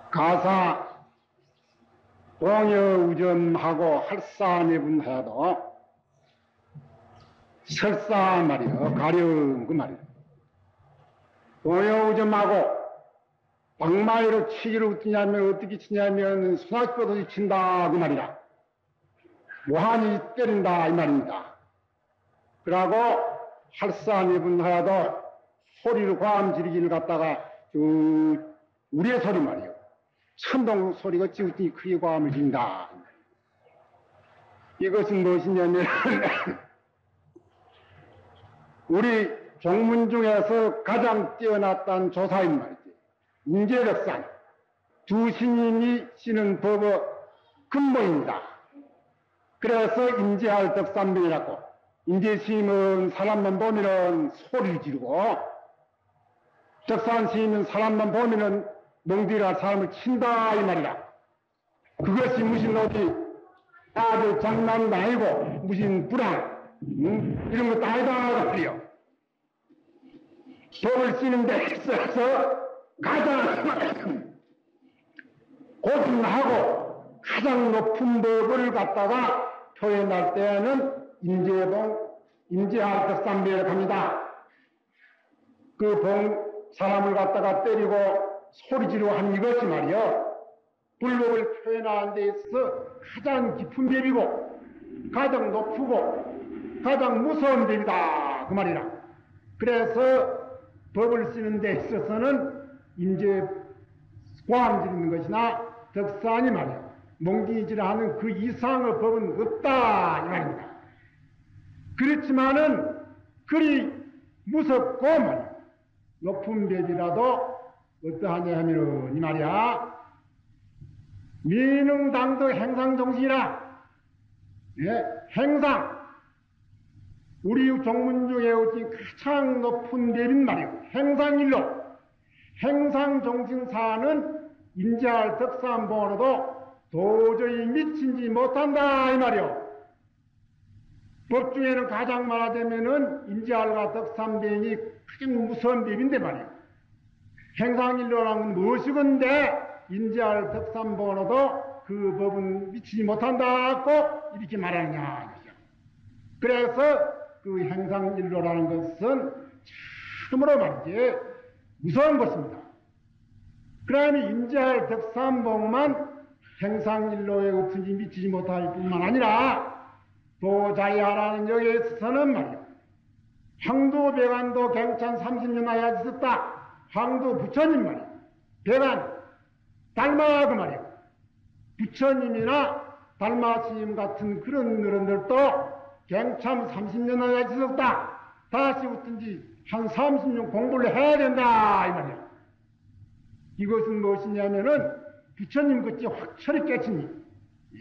가사 공여우점하고 할사내분하여도 설사 말이여 가령 그 말이야. 공여우점하고 방마이로 치기를 어떻게 치냐면 소나기보듯이 친다 그 말이라. 무한히 때린다 이 말입니다. 그러고 할사내분하여도 소리를 과음 지르기를 갖다가 우리의 소리 말이요. 천동 소리가 찌우찌 크게 과음을 지른다. 이것은 무엇이냐면 우리 종문 중에서 가장 뛰어났다는 조사인 말이지. 인재덕산 두 신인이 쓰는 법의 근본입니다. 그래서 인재할 덕산변이라고. 인재스님은 사람만 보면은 소리를 지르고 덕산스님은 사람만 보면은 몽디라 사람을 친다 이 말이라. 그것이 무슨 어디 아주 장난도 아니고 무슨 불안 이런 것도 아니다 말이요. 법을 쓰는 데 있어서 가장 고증하고 가장 높은 법을 갖다가 표현할 때는 인재할 덕산배라고 합니다. 그 사람을 갖다가 때리고 소리 지르고 한 이것이 말이요. 불법을 표현하는 데 있어서 가장 깊은 법이고 가장 높고 가장 무서운 법이다 그 말이라. 그래서 법을 쓰는 데 있어서는 인제 과am 지르는 것이나 덕산이 말이야. 몽디질하는 그 이상의 법은 없다 이 말입니다. 그렇지만은 그리 무섭고 말이야. 높은 법이라도 어떠하냐 하면은 이 말이야. 민흥당도 행상정신이라. 예, 행상. 우리 종문 중에 가장 높은 법인 말이요. 행상일로. 행상정신사는 인지할 덕산봉으로도 도저히 미치지 못한다 이 말이요. 법 중에는 가장 말하자면은 인지할과 덕산병이 가장 무서운 법인데 말이요. 행상일로라는 건 무엇이건데 인지할 덕산봉으로도 그 법은 미치지 못한다고 이렇게 말하느냐. 그래서 그 행상일로라는 것은 참으로 말이지 무서운 것입니다. 그러면 인지할 덕산봉만 행상일로에 없은지 미치지 못할 뿐만 아니라 도자야라는 여기에 있어서는 말이야. 황도 배관도 경천 30년 하야 있었다. 황도 부처님 말이야. 배관 달마 그 말이야. 부처님이나 달마 스님 같은 그런 어른들도 경참 30년 하야 있었다. 다시 어떤지 한 30년 공부를 해야 된다 이 말이야. 이것은 무엇이냐면은 부처님 끝이 확철이 깨치니